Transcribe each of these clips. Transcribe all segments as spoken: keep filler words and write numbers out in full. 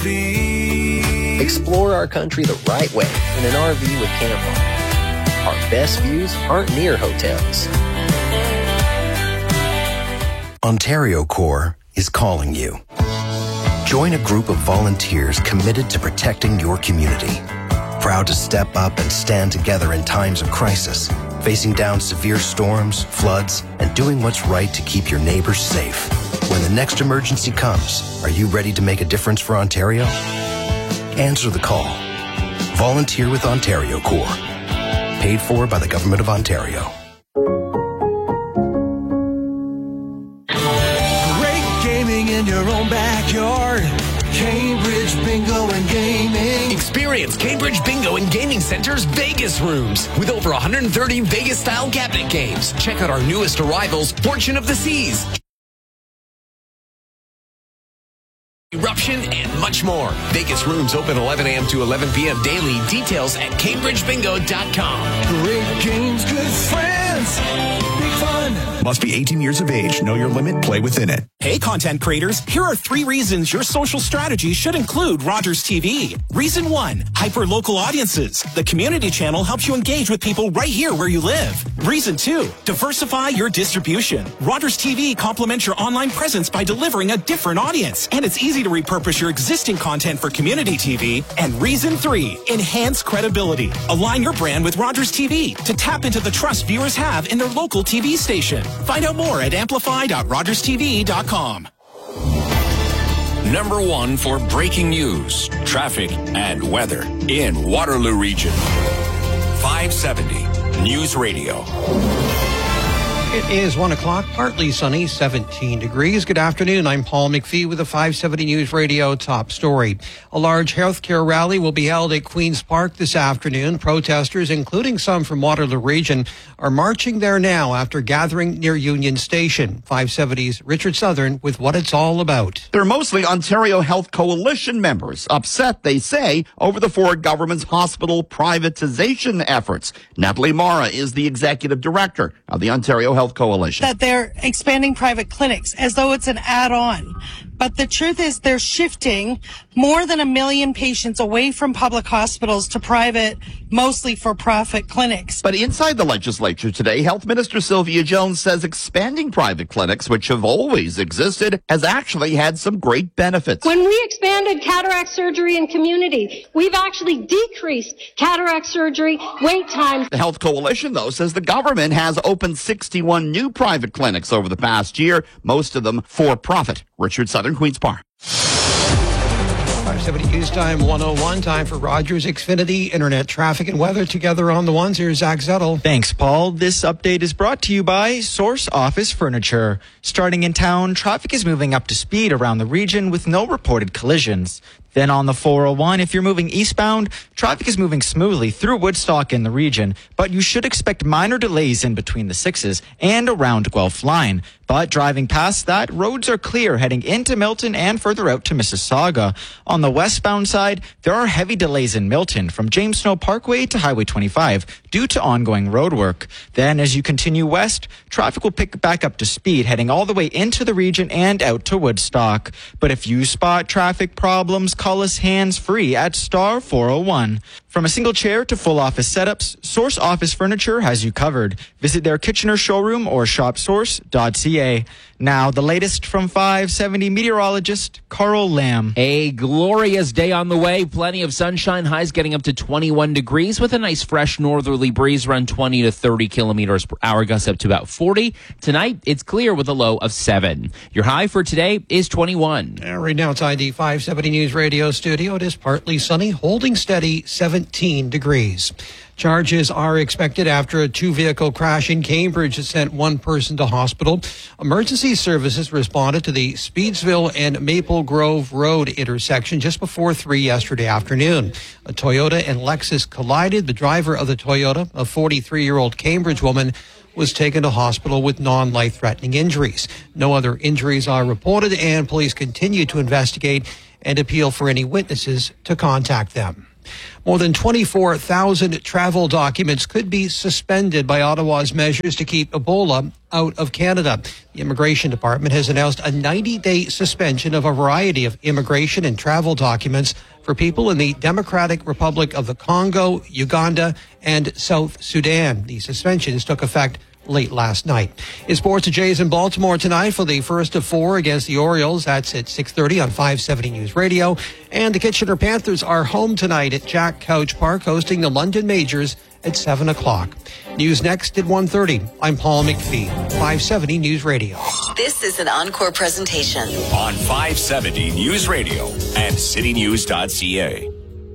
Explore our country the right way in an R V with Camp On. Our best views aren't near hotels. Ontario Corps is calling you. Join a group of volunteers committed to protecting your community. Proud to step up and stand together in times of crisis, facing down severe storms, floods, and doing what's right to keep your neighbors safe. When the next emergency comes, are you ready to make a difference for Ontario? Answer the call. Volunteer with Ontario Corps. Paid for by the Government of Ontario. Great gaming in your own backyard. Cambridge Bingo and Gaming. Experience Cambridge Bingo and Gaming Center's Vegas rooms with over one hundred thirty Vegas-style cabinet games. Check out our newest arrivals, Fortune of the Seas, Eruption, and much more. Vegas rooms open eleven a.m. to eleven p.m. daily. Details at cambridge bingo dot com. Great games, good friends, big fun. Must be eighteen years of age. Know your limit. Play within it. Hey, content creators, here are three reasons your social strategy should include Rogers T V. Reason one, hyper-local audiences. The community channel helps you engage with people right here where you live. Reason two, diversify your distribution. Rogers T V complements your online presence by delivering a different audience. And it's easy to repurpose your existing content for community T V. And reason three, enhance credibility. Align your brand with Rogers T V to tap into the trust viewers have in their local T V station. Find out more at amplify dot rogers t v dot com. Number one for breaking news, traffic, and weather in Waterloo Region. five seventy News Radio. It is one o'clock, partly sunny, seventeen degrees. Good afternoon. I'm Paul McPhee with the five seventy News Radio top story. A large healthcare rally will be held at Queen's Park this afternoon. Protesters, including some from Waterloo Region, are marching there now after gathering near Union Station. five seventy's Richard Southern with what it's all about. They're mostly Ontario Health Coalition members, upset, they say, over the Ford government's hospital privatization efforts. Natalie Mara is the executive director of the Ontario Health Coalition. That they're expanding private clinics as though it's an add-on. But the truth is they're shifting more than a million patients away from public hospitals to private, mostly for-profit clinics. But inside the legislature today, Health Minister Sylvia Jones says expanding private clinics, which have always existed, has actually had some great benefits. When we expanded cataract surgery in community, we've actually decreased cataract surgery wait times. The Health Coalition, though, says the government has opened sixty-one new private clinics over the past year, most of them for-profit. Richard Southern, Queen's Park. five seventy News Time one oh one, time for Rogers Xfinity Internet traffic and weather together on the ones. Here's Zach Zettel. Thanks, Paul. This update is brought to you by Source Office Furniture. Starting in town, traffic is moving up to speed around the region with no reported collisions. Then on the four oh one, if you're moving eastbound, traffic is moving smoothly through Woodstock in the region, but you should expect minor delays in between the sixes and around Guelph Line. But driving past that, roads are clear heading into Milton and further out to Mississauga. On the westbound side, there are heavy delays in Milton from James Snow Parkway to Highway twenty-five due to ongoing road work. Then as you continue west, traffic will pick back up to speed heading all the way into the region and out to Woodstock. But if you spot traffic problems, call us hands-free at star four oh one. From a single chair to full office setups, Source Office Furniture has you covered. Visit their Kitchener showroom or shop source dot c a. Now, the latest from five seventy meteorologist Carl Lamb. A glorious day on the way. Plenty of sunshine. Highs getting up to twenty-one degrees with a nice fresh northerly breeze around twenty to thirty kilometers per hour, gusts up to about forty. Tonight, it's clear with a low of seven. Your high for today is twenty-one. Uh, right now, it's I D five seventy News Radio Studio. It is partly sunny, holding steady, seventeen degrees. Charges are expected after a two-vehicle crash in Cambridge that sent one person to hospital. Emergency services responded to the Speedsville and Maple Grove Road intersection just before three yesterday afternoon. A Toyota and Lexus collided. The driver of the Toyota, a forty-three-year-old Cambridge woman, was taken to hospital with non-life-threatening injuries. No other injuries are reported, and police continue to investigate and appeal for any witnesses to contact them. More than twenty-four thousand travel documents could be suspended by Ottawa's measures to keep Ebola out of Canada. The Immigration Department has announced a ninety-day suspension of a variety of immigration and travel documents for people in the Democratic Republic of the Congo, Uganda, and South Sudan. The suspensions took effect late last night. In sports, the Jays in Baltimore tonight for the first of four against the Orioles. That's at six thirty on five seventy News Radio. And the Kitchener Panthers are home tonight at Jack Couch Park, hosting the London Majors at seven o'clock. News next at one thirty. I'm Paul McPhee, five seventy News Radio. This is an Encore presentation on five seventy News Radio and city news dot c a.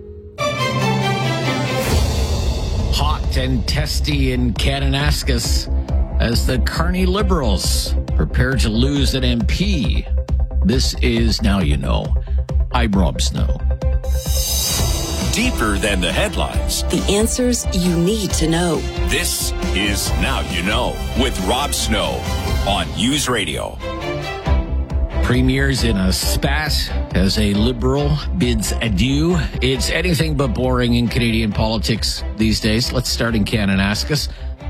Hot and testy in Kananaskis as the Kearney Liberals prepare to lose an M P. This is Now You Know. I'm Rob Snow. Deeper than the headlines. The answers you need to know. This is Now You Know with Rob Snow on News Radio. Premier's in a spat as a Liberal bids adieu. It's anything but boring in Canadian politics these days. Let's start in Kananaskis,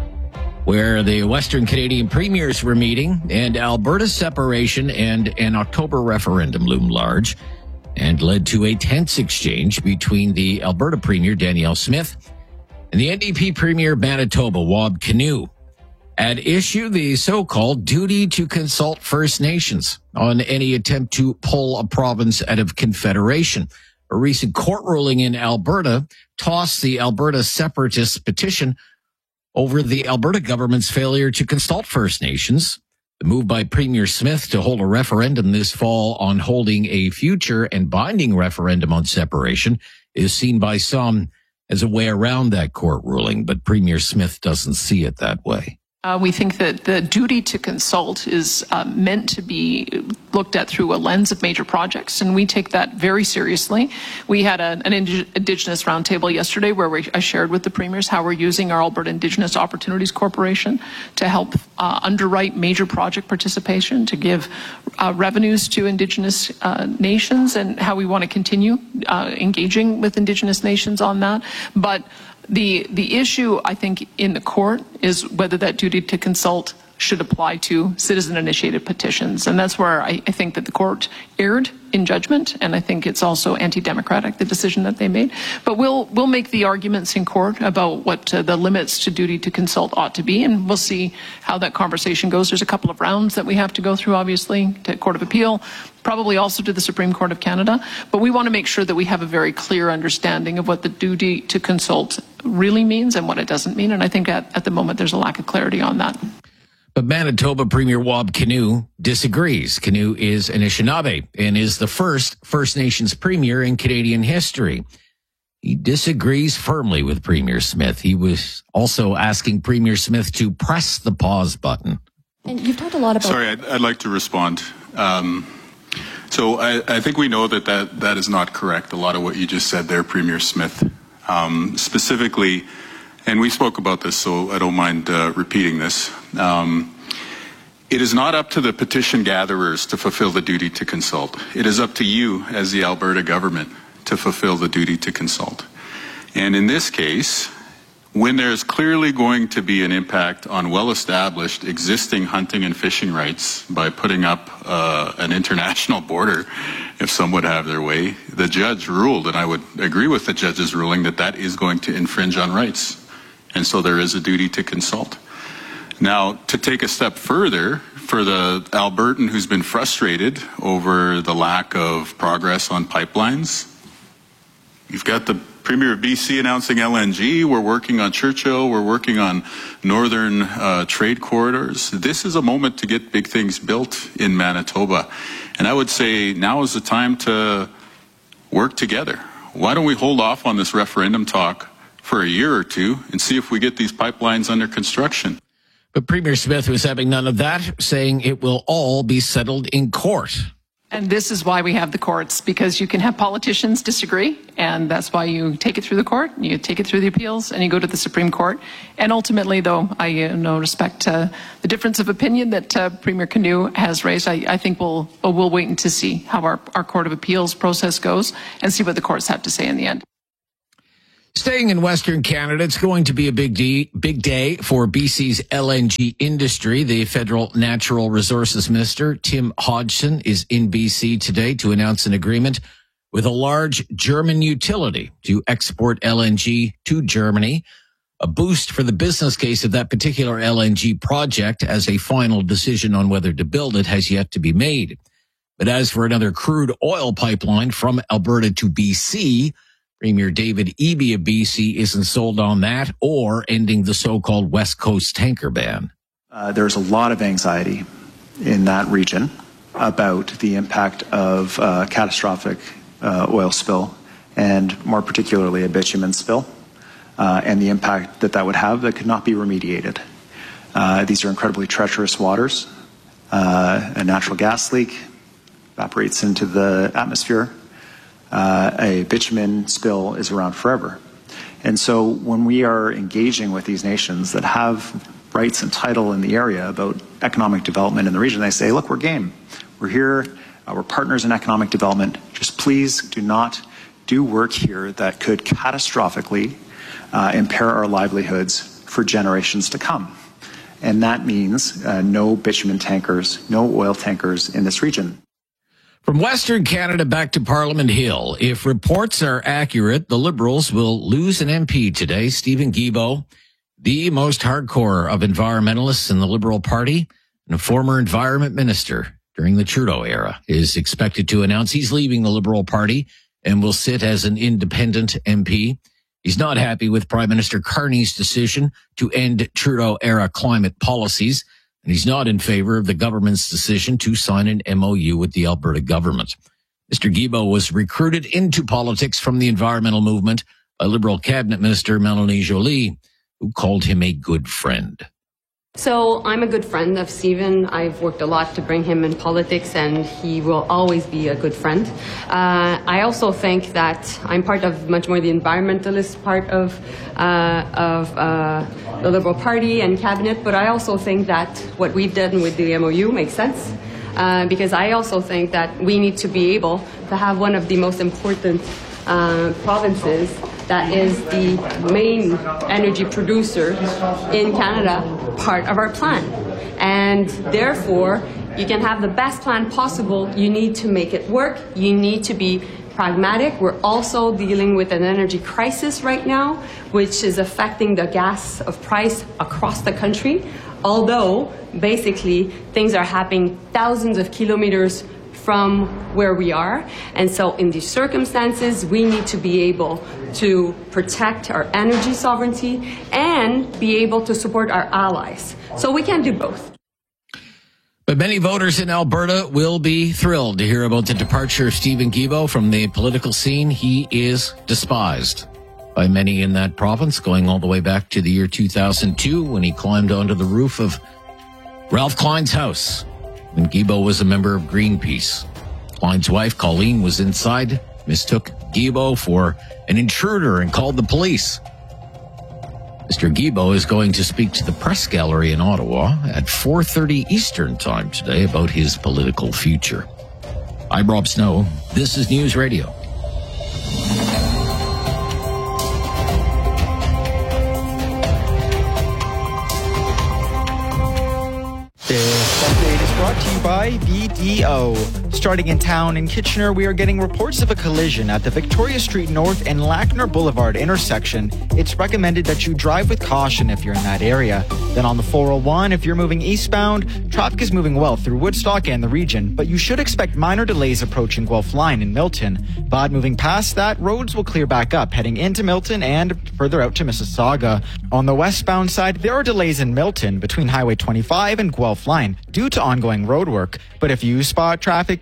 where the Western Canadian premiers were meeting, and Alberta's separation and an October referendum loomed large and led to a tense exchange between the Alberta Premier, Danielle Smith, and the N D P Premier, Manitoba, Wab Kinew. At issue, the so-called duty to consult First Nations on any attempt to pull a province out of Confederation. A recent court ruling in Alberta tossed the Alberta Separatist petition over the Alberta government's failure to consult First Nations. The move by Premier Smith to hold a referendum this fall on holding a future and binding referendum on separation is seen by some as a way around that court ruling, but Premier Smith doesn't see it that way. Uh, we think that the duty to consult is uh, meant to be looked at through a lens of major projects, and we take that very seriously. We had a, an Indi- Indigenous roundtable yesterday where we, I shared with the premiers how we're using our Alberta Indigenous Opportunities Corporation to help uh, underwrite major project participation, to give uh, revenues to Indigenous uh, nations, and how we want to continue uh, engaging with Indigenous nations on that. But The the issue, I think, in the court is whether that duty to consult should apply to citizen-initiated petitions. And that's where I, I think that the court erred in judgment, and I think it's also anti-democratic, the decision that they made. But we'll we'll make the arguments in court about what uh, the limits to duty to consult ought to be, and we'll see how that conversation goes. There's a couple of rounds that we have to go through, obviously, to Court of Appeal, probably also to the Supreme Court of Canada. But we want to make sure that we have a very clear understanding of what the duty to consult really means and what it doesn't mean. And I think at, at the moment there's a lack of clarity on that. But Manitoba Premier Wab Kinew disagrees. Kinew is Anishinaabe and is the first First Nations premier in Canadian history. He disagrees firmly with Premier Smith. He was also asking Premier Smith to press the pause button. And you've talked a lot about... Sorry, I'd, I'd like to respond. Um, so I, I think we know that, that that is not correct, a lot of what you just said there, Premier Smith. Um, specifically, and we spoke about this, so I don't mind uh, repeating this. Um, it is not up to the petition gatherers to fulfill the duty to consult. It is up to you as the Alberta government to fulfill the duty to consult. And in this case, when there's clearly going to be an impact on well-established existing hunting and fishing rights by putting up uh, an international border, if some would have their way, the judge ruled, and I would agree with the judge's ruling, that that is going to infringe on rights. And so there is a duty to consult. Now, to take a step further, for the Albertan who's been frustrated over the lack of progress on pipelines, you've got the Premier of B C announcing L N G. We're working on Churchill. We're working on northern uh, trade corridors. This is a moment to get big things built in Manitoba. And I would say now is the time to work together. Why don't we hold off on this referendum talk for a year or two and see if we get these pipelines under construction? But Premier Smith was having none of that, saying it will all be settled in court. And this is why we have the courts, because you can have politicians disagree, and that's why you take it through the court, you take it through the appeals, and you go to the Supreme Court. And ultimately, though, I you know, respect uh, the difference of opinion that uh, Premier Canoe has raised. I, I think we'll we'll wait to see how our, our Court of Appeals process goes and see what the courts have to say in the end. Staying in Western Canada, it's going to be a big day, big day for B C's L N G industry. The Federal Natural Resources Minister, Tim Hodgson, is in B C today to announce an agreement with a large German utility to export L N G to Germany. A boost for the business case of that particular L N G project, as a final decision on whether to build it has yet to be made. But as for another crude oil pipeline from Alberta to B C, Premier David Eby of B C isn't sold on that or ending the so-called West Coast tanker ban. Uh, there's a lot of anxiety in that region about the impact of uh, catastrophic uh, oil spill, and more particularly a bitumen spill, uh, and the impact that that would have that could not be remediated. Uh, these are incredibly treacherous waters. Uh, a natural gas leak evaporates into the atmosphere. Uh, a bitumen spill is around forever. And so when we are engaging with these nations that have rights and title in the area about economic development in the region, they say, look, we're game. We're here. Uh, we're partners in economic development. Just please do not do work here that could catastrophically uh, impair our livelihoods for generations to come. And that means uh, no bitumen tankers, no oil tankers in this region. From Western Canada back to Parliament Hill. If reports are accurate, the Liberals will lose an M P today. Stephen Guilbeault, the most hardcore of environmentalists in the Liberal Party and a former environment minister during the Trudeau era, is expected to announce he's leaving the Liberal Party and will sit as an independent M P. He's not happy with Prime Minister Carney's decision to end Trudeau-era climate policies, and he's not in favor of the government's decision to sign an M O U with the Alberta government. Mister Guilbeault was recruited into politics from the environmental movement by Liberal Cabinet Minister Melanie Joly, who called him a good friend. So I'm a good friend of Stephen. I've worked a lot to bring him in politics, and he will always be a good friend. Uh, I also think that I'm part of much more the environmentalist part of uh, of uh, the Liberal Party and Cabinet, but I also think that what we've done with the M O U makes sense, uh, because I also think that we need to be able to have one of the most important uh, provinces that is the main energy producer in Canada, part of our plan. And therefore, you can have the best plan possible. You need to make it work. You need to be pragmatic. We're also dealing with an energy crisis right now, which is affecting the gas of price across the country. Although, basically, things are happening thousands of kilometers from where we are. And so in these circumstances, we need to be able to protect our energy sovereignty and be able to support our allies. So we can do both. But many voters in Alberta will be thrilled to hear about the departure of Stephen Guilbeault from the political scene. He is despised by many in that province, going all the way back to the year two thousand two when he climbed onto the roof of Ralph Klein's house when Guilbeault was a member of Greenpeace. Klein's wife, Colleen, was inside, mistook Guilbeault for an intruder and called the police. Mister Guilbeault is going to speak to the press gallery in Ottawa at four thirty Eastern Time today about his political future. I'm Rob Snow. This is News Radio. This update is brought to you by B D O. Starting in town in Kitchener, we are getting reports of a collision at the Victoria Street North and Lackner Boulevard intersection. It's recommended that you drive with caution if you're in that area. Then on the four oh one, if you're moving eastbound, traffic is moving well through Woodstock and the region, but you should expect minor delays approaching Guelph Line in Milton. But moving past that, roads will clear back up heading into Milton and further out to Mississauga. On the westbound side, there are delays in Milton between Highway twenty-five and Guelph Line due to ongoing road work. But if you spot traffic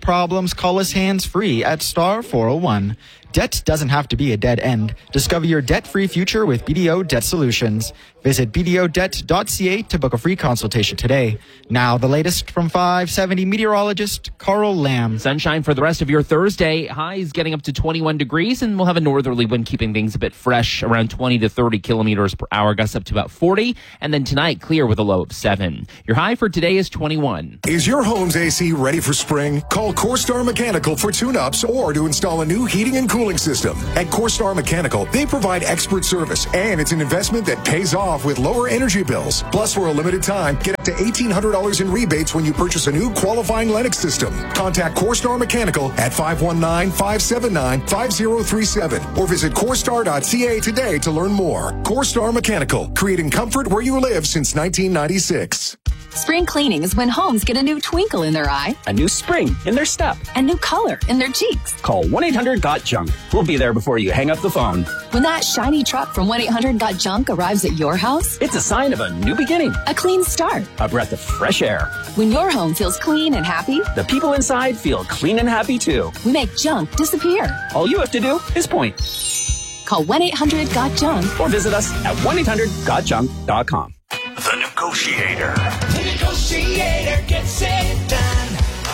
problems, call us hands-free at star four oh one. Debt doesn't have to be a dead end. Discover your debt-free future with B D O Debt Solutions. Visit b d o debt dot c a to book a free consultation today. Now, the latest from five seventy meteorologist Carl Lamb. Sunshine for the rest of your Thursday. Highs getting up to twenty-one degrees, and we'll have a northerly wind keeping things a bit fresh, around twenty to thirty kilometers per hour, gusts up to about forty. And then tonight, clear with a low of seven. Your high for today is twenty-one. Is your home's A C ready for spring? Call CoreStar Mechanical for tune-ups or to install a new heating and cooling system. At CoreStar Mechanical, they provide expert service, and it's an investment that pays off with lower energy bills. Plus, for a limited time, get up to eighteen hundred dollars in rebates when you purchase a new qualifying Lennox system. Contact CoreStar Mechanical at five one nine, five seven nine, five zero three seven or visit corestar dot c a today to learn more. CoreStar Mechanical, creating comfort where you live since nineteen ninety-six. Spring cleaning is when homes get a new twinkle in their eye, a new spring in their step, a new color in their cheeks. Call one eight hundred got junk. We'll be there before you hang up the phone. When that shiny truck from one eight hundred got junk arrives at your house, it's a sign of a new beginning, a clean start, a breath of fresh air. When your home feels clean and happy, the people inside feel clean and happy too. We make junk disappear. All you have to do is point. Call one eight hundred got junk or visit us at one eight hundred got junk dot com. The Negotiator. The Negotiator gets it done.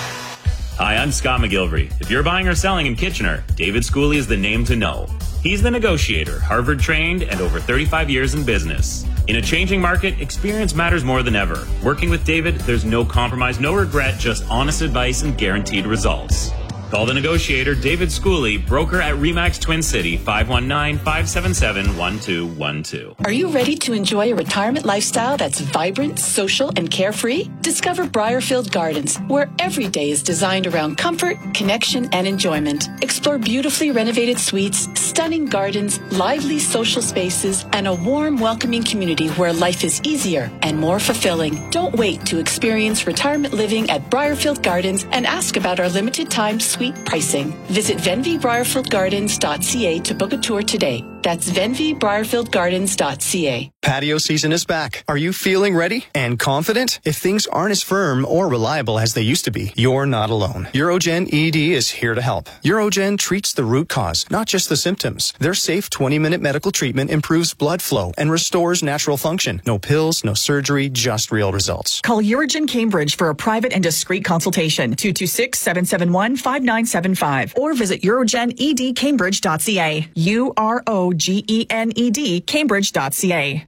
Hi, I'm Scott McGilvery. If you're buying or selling in Kitchener, David Schooley is the name to know. He's the negotiator, Harvard trained, and over thirty-five years in business. In a changing market, experience matters more than ever. Working with David, there's no compromise, no regret, just honest advice and guaranteed results. Call the negotiator, David Schooley, broker at Remax Twin City, five one nine, five seven seven, one two one two. Are you ready to enjoy a retirement lifestyle that's vibrant, social, and carefree? Discover Briarfield Gardens, where every day is designed around comfort, connection, and enjoyment. Explore beautifully renovated suites, stunning gardens, lively social spaces, and a warm, welcoming community where life is easier and more fulfilling. Don't wait to experience retirement living at Briarfield Gardens and ask about our limited time suite pricing. Visit venvi briarfield gardens dot c a to book a tour today. That's venvi briarfield gardens dot c a. Patio season is back. Are you feeling ready and confident? If things aren't as firm or reliable as they used to be, you're not alone. Eurogen E D is here to help. Eurogen treats the root cause, not just the symptoms. Their safe twenty-minute medical treatment improves blood flow and restores natural function. No pills, no surgery, just real results. Call Eurogen Cambridge for a private and discreet consultation. two two six, seven seven one, five nine seven five or visit eurogen e d cambridge dot c a. U R O G E N E D Cambridge dot c a.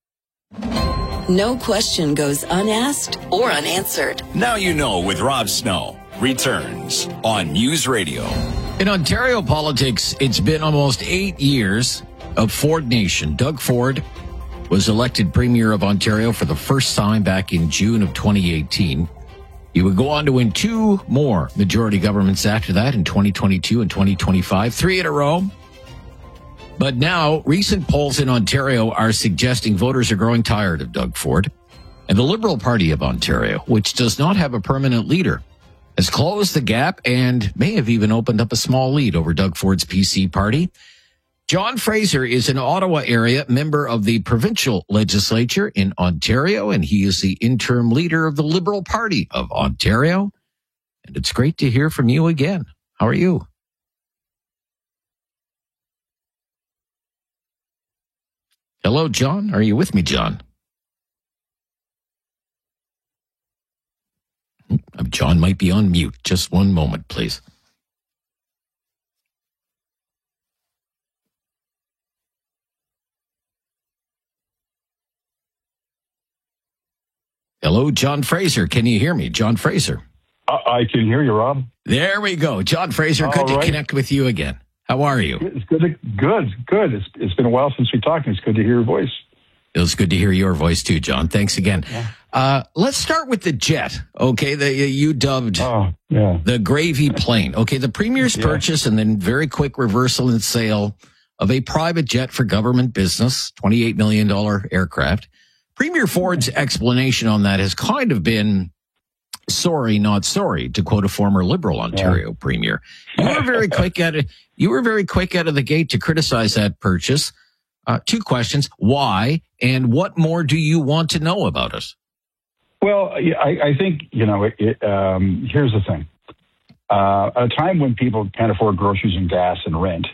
No question goes unasked or unanswered. Now you know with Rob Snow. Returns on News Radio. In Ontario politics, it's been almost eight years of Ford Nation. Doug Ford was elected Premier of Ontario for the first time back in June of twenty eighteen. He would go on to win two more majority governments after that in twenty twenty-two and twenty twenty-five, three in a row. But now, recent polls in Ontario are suggesting voters are growing tired of Doug Ford. And the Liberal Party of Ontario, which does not have a permanent leader, has closed the gap and may have even opened up a small lead over Doug Ford's P C party. John Fraser is an Ottawa area member of the provincial legislature in Ontario, and he is the interim leader of the Liberal Party of Ontario. And it's great to hear from you again. How are you? Hello, John. Are you with me, John? John might be on mute. Just one moment, please. Hello, John Fraser. Can you hear me? John Fraser. I, I can hear you, Rob. There we go. John Fraser, good All right. to connect with you again. How are you? It's good. To, good. Good. It's, it's been a while since we talked, and it's good to hear your voice. It was good to hear your voice too, John. Thanks again. Yeah. Uh, let's start with the jet. Okay, the you dubbed oh, yeah. the gravy plane. Okay, the Premier's yeah. purchase and then very quick reversal and sale of a private jet for government business, twenty-eight million dollars aircraft. Premier Ford's explanation on that has kind of been sorry, not sorry, to quote a former Liberal Ontario yeah. Premier. You were very quick at it. You were very quick out of the gate to criticize that purchase. Uh, two questions. Why? And what more do you want to know about it? Well, I, I think, you know, it, it, um, here's the thing. Uh, at a time when people can't afford groceries and gas and rent,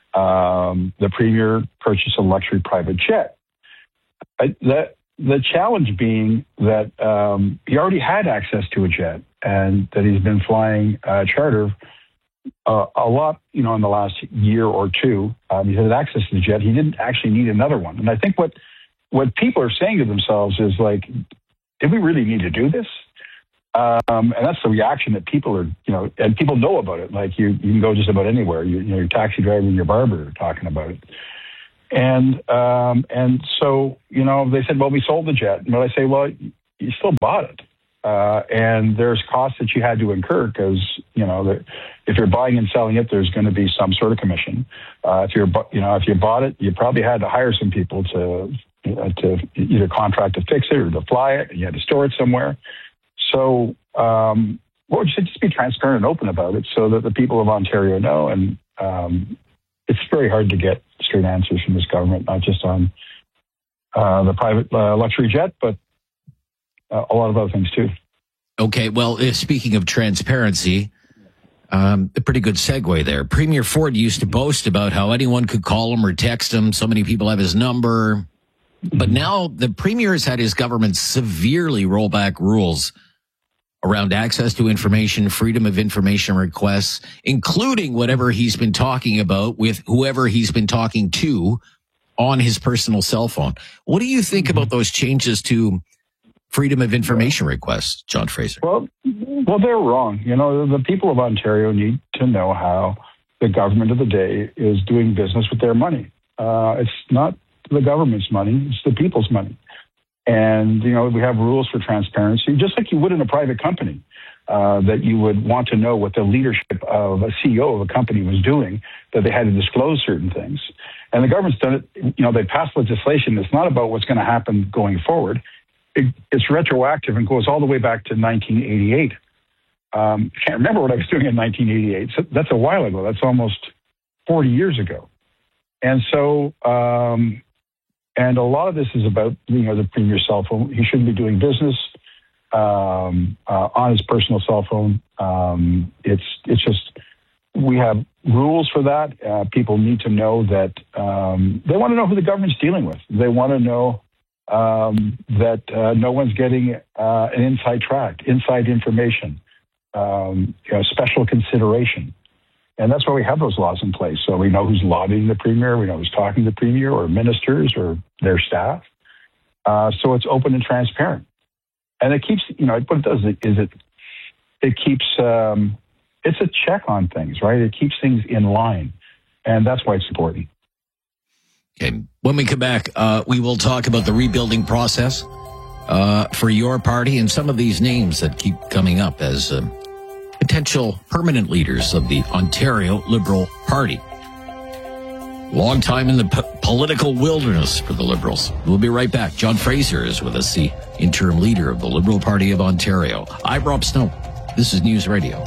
um, the Premier purchased a luxury private jet. I, that, the challenge being that um, he already had access to a jet and that he's been flying uh, charter uh, a lot, you know, in the last year or two. Um, he had access to the jet. He didn't actually need another one. And I think what what people are saying to themselves is like, did we really need to do this? Um, and that's the reaction that people are, you know, and people know about it. Like you, you can go just about anywhere. You, you know, your taxi driver and your barber are talking about it. And um, and so, you know, they said, well, we sold the jet. But I say, well, you still bought it. Uh, and there's costs that you had to incur because, you know, the, if you're buying and selling it, there's going to be some sort of commission. Uh, if you're, you know, if you bought it, you probably had to hire some people to, uh, to either contract to fix it or to fly it. And you had to store it somewhere. So, um, well, you should just be transparent and open about it so that the people of Ontario know. And um, it's very hard to get straight answers from this government, not just on uh, the private uh, luxury jet, but uh, a lot of other things too. Okay, well, uh, speaking of transparency, um, a pretty good segue there. Premier Ford used to boast about how anyone could call him or text him. So many people have his number. But now the Premier has had his government severely roll back rules around access to information, freedom of information requests, including whatever he's been talking about with whoever he's been talking to on his personal cell phone. What do you think about those changes to freedom of information requests, John Fraser? Well, well, they're wrong. You know, the people of Ontario need to know how the government of the day is doing business with their money. Uh, it's not the government's money, it's the people's money. And, you know, we have rules for transparency, just like you would in a private company, uh, that you would want to know what the leadership of a C E O of a company was doing, that they had to disclose certain things. And the government's done it, you know, they passed legislation that's not about what's going to happen going forward. It, it's retroactive and goes all the way back to nineteen eighty-eight. Um, I can't remember what I was doing in nineteen eighty-eight. So that's a while ago. That's almost forty years ago. And so, um, And a lot of this is about, you know, the Premier's cell phone. He shouldn't be doing business um, uh, on his personal cell phone. Um, it's it's just, we have rules for that. Uh, people need to know that um, they want to know who the government's dealing with. They want to know um, that uh, no one's getting uh, an inside track, inside information, um, you know, special consideration. And that's why we have those laws in place. So we know who's lobbying the Premier, we know who's talking to the Premier or ministers or their staff. Uh, so it's open and transparent. And it keeps, you know, what it does is it, it keeps, um, it's a check on things, right? It keeps things in line. And that's why it's important. Okay. When we come back, uh, we will talk about the rebuilding process uh, for your party and some of these names that keep coming up as uh, potential permanent leaders of the Ontario Liberal Party. Long time in the p- political wilderness for the Liberals. We'll be right back. John Fraser is with us, the interim leader of the Liberal Party of Ontario. I'm Rob Snow. This is News Radio.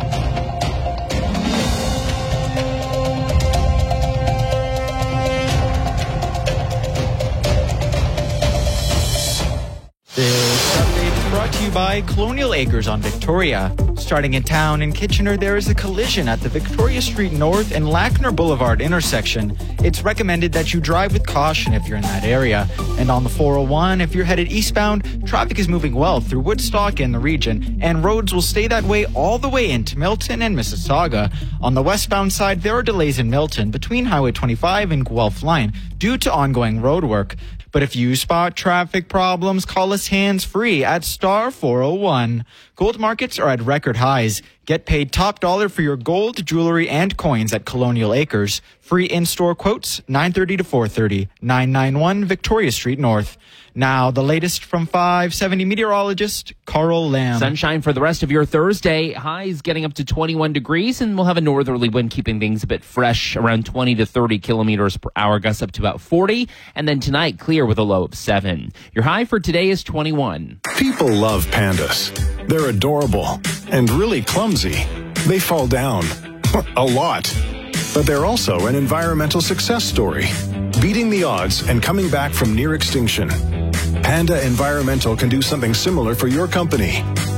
This update is brought to you by Colonial Acres on Victoria. Starting in town in Kitchener, there is a collision at the Victoria Street North and Lackner Boulevard intersection. It's recommended that you drive with caution if you're in that area. And on the four oh one, if you're headed eastbound, traffic is moving well through Woodstock and the region, and roads will stay that way all the way into Milton and Mississauga. On the westbound side, there are delays in Milton between Highway twenty-five and Guelph Line due to ongoing road work. But if you spot traffic problems, call us hands-free at star four oh one. Gold markets are at record highs. Get paid top dollar for your gold, jewelry, and coins at Colonial Acres. Free in-store quotes, nine thirty to four thirty, nine ninety-one Victoria Street North. Now, the latest from five seventy meteorologist Carl Lamb. Sunshine for the rest of your Thursday. Highs getting up to twenty-one degrees, and we'll have a northerly wind keeping things a bit fresh, around twenty to thirty kilometers per hour, gusts up to about forty. And then tonight, clear with a low of seven. Your high for today is twenty-one. People love pandas. They're adorable and really clumsy. They fall down a lot. But they're also an environmental success story, beating the odds and coming back from near extinction. Panda Environmental can do something similar for your company.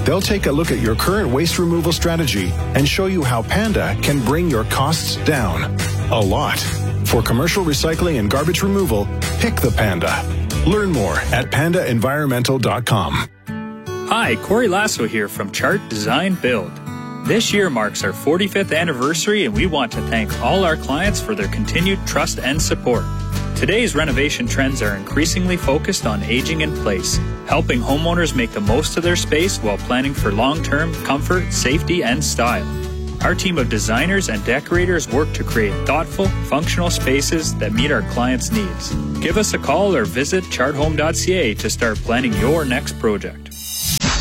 They'll take a look at your current waste removal strategy and show you how Panda can bring your costs down. A lot. For commercial recycling and garbage removal, pick the Panda. Learn more at panda environmental dot com. Hi, Corey Lasso here from Chart Design Build. This year marks our forty-fifth anniversary, and we want to thank all our clients for their continued trust and support. Today's renovation trends are increasingly focused on aging in place, helping homeowners make the most of their space while planning for long-term comfort, safety, and style. Our team of designers and decorators work to create thoughtful, functional spaces that meet our clients' needs. Give us a call or visit chart home dot c a to start planning your next project.